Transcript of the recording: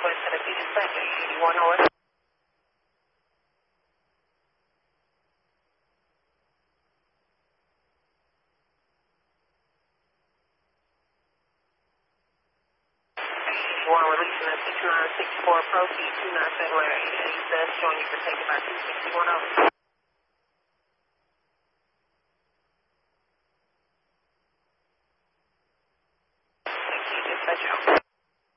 Southwest Tennessee dispatcher, 81 North. One releasing a 6964 Pro Key 29 February 88 showing you for taken by 261 over. Thank you, dispatcher.